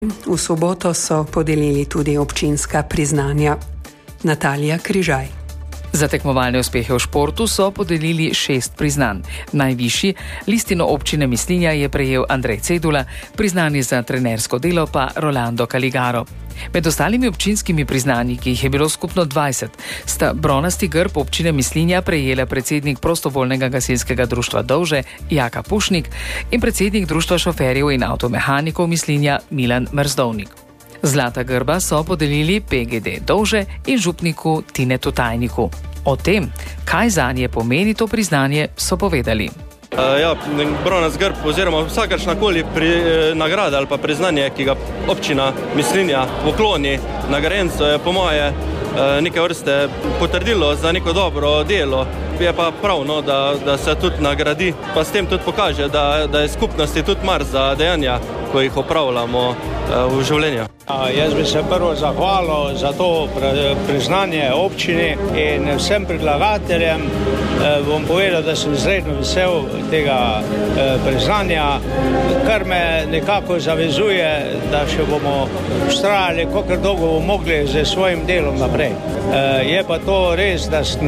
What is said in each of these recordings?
V soboto so podelili tudi občinska priznanja. Natalija Križaj. Za tekmovalne uspehe v športu so podelili 6 priznanj. Najvišji, listino občine Mislinja, je prejel Andrej Cedula, priznanje za trenersko delo pa Rolando Caligaro. Med ostalimi občinskimi priznanji, ki jih je bilo skupno 20, sta bronasti grb občine Mislinja prejela predsednik prostovoljnega gasilskega društva Dovže Jaka Pušnik in predsednik društva šoferjev in avtomehanikov Mislinja Milan Mrzdovnik. Zlata grba so podelili PGD Dovže in župniku Tinetu Tajniku. O tem, kaj zanje pomeni to priznanje, so povedali. Bronast grb oziroma vsakršnakoli nagrada ali pa priznanje, ki ga občina Mislinja pokloni nagrajencu, je po moje neke vrste potrdilo za neko dobro delo. Je pa prav, da se tudi nagradi, pa s tem tudi pokaže, da je skupnosti tudi mar za dejanja, ko jih opravljamo v življenju. Jaz bi se prvo zahvalil za to priznanje občini in vsem predlagateljem. Bom povedal, da sem izredno vesel tega priznanja, kar me nekako zavezuje, da še bomo vztrajali, kolikor dolgo bomo mogli z svojim delom naprej. Je pa to res, da sem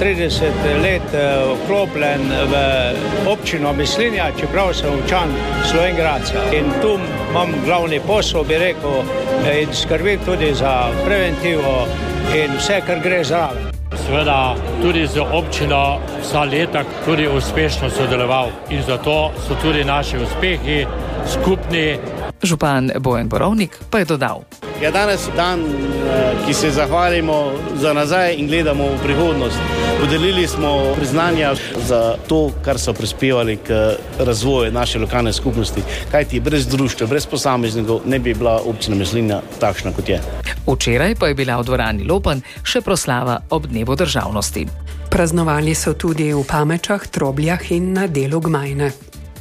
35 let vklopljen v občino Mislinja, čeprav sem občan Slovenj Gradca. In tu imam glavni posel, bi rekel, in skrbim tudi za preventivo in vse, kar gre zraven. Seveda tudi z občino vsa leta tudi uspešno sodeloval in zato so tudi naši uspehi skupni. Župan Bojan Borovnik pa je dodal. Je danes dan, ki se zahvalimo za nazaj in gledamo v prihodnost. Podelili smo priznanja za to, kar so prispevali k razvoju naše lokalne skupnosti. Kajti brez društva, brez posameznikov ne bi bila občina Mislinja takšna, kot je. Včeraj pa je bila v dvorani Lopan še proslava ob dnevu državnosti. Praznovali so tudi v Pamečah, Trobljah in na delu Gmajne.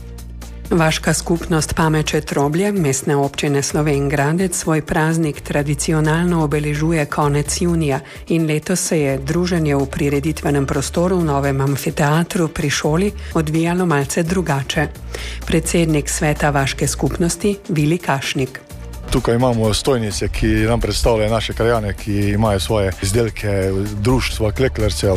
Vaška skupnost Pameče Troblje, mestne občine Slovenj Gradec, svoj praznik tradicionalno obeležuje konec junija in letos se je druženje v prireditvenem prostoru v novem amfiteatru pri šoli odvijalo malce drugače. Predsednik sveta Vaške skupnosti Vili Kašnik. Tukaj imamo stojnice, ki nam predstavljajo naše krajane, ki imajo svoje izdelke, društva, kleklerce,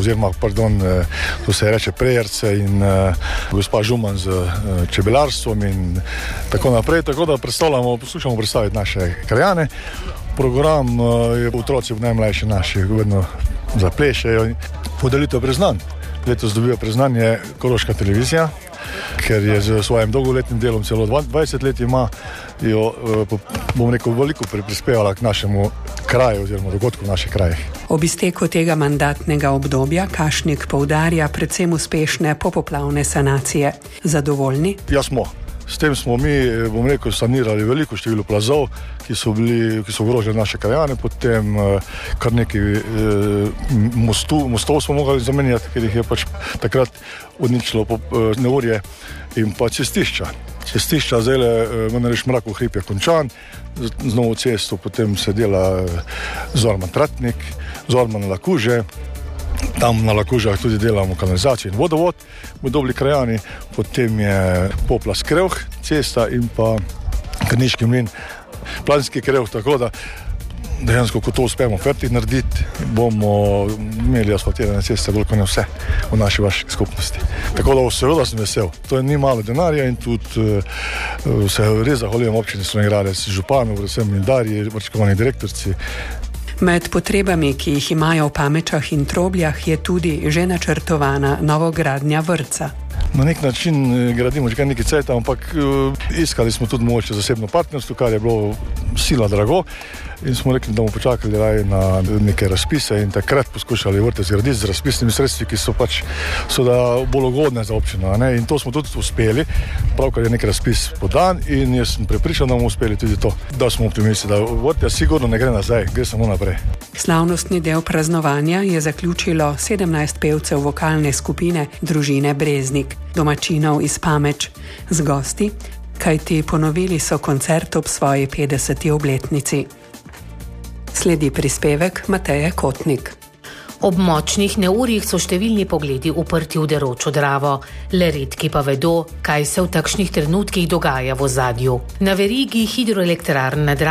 to se reče prejerce in gospa Žuman z čebelarstvom in tako naprej. Tako da poslušamo predstaviti naše krajane. Program je otroci najmlajši naši vedno zaplešejo in podelitev priznanj. Letos dobijo priznanje Koroška televizija, ker je z svojim dolgoletnim delom celo 20 let ima, bom rekel, veliko prispevala k našemu kraju oziroma dogodku v naših krajih. Ob izteku tega mandatnega obdobja Kašnik poudarja predvsem uspešne popoplavne sanacije. Zadovoljni? Ja, smo. S tem smo mi, bom rekel, sanirali veliko število plazov, ki so ogrožili naše krajane, potem kar nekaj mostov smo mogli zamenjati, ker jih je pač takrat odničilo neurje, in pa cestišča. Cestišča zdaj, Mrnariš Mrakov hrib je končan, z novo cesto potem se dela Zorman-Tratnik, Zorman-Lakuže. Tam na Lakužah tudi delamo kanalizacijo in vodovod v dobri krajani, potem je Poplas Krevh cesta in pa Krniški mlin, Planski Krevh, tako da dejansko, ko to uspemo fertik narediti, bomo imeli asfaltirane ceste, koliko ne vse v naši vaški skupnosti. Tako da seveda sem vesel. To ni malo denarja in tudi se res zahvaljujem občini Slovenj Gradec, županu, predvsem in Darji, vrčkovani direktorci. Med potrebami, ki jih imajo v Pamečah in Trobljah, je tudi že načrtovana novogradnja vrtca. Na nek način gradimo že kar nekaj cajta, ampak iskali smo tudi mogoče zasebno partnerstvo, kar je bilo sila drago, in smo rekli, da bomo počakali raje na neke razpise in takrat poskušali vrtec zgraditi z razpisnimi sredstvi, ki so pač bolj ugodne za občino. In to smo tudi uspeli, pravkar je nek razpis podan in jaz sem prepričan, da bomo uspeli tudi to, da smo optimisti, da vrtec sigurno ne gre nazaj, gre samo naprej. Slavnostni del praznovanja je zaključilo 17 pevcev vokalne skupine družine Breznik, domačinov iz Pameč, z gosti, kajti ponovili so koncert ob svoji 50. obletnici. Sledi prispevek Mateje Kotnik. Ob močnih neurjih so številni pogledi uprti v deročo Dravo, le redki pa vedo, kaj se v takšnih trenutkih dogaja v ozadju. Na verigi hidroelektrarn na Dravi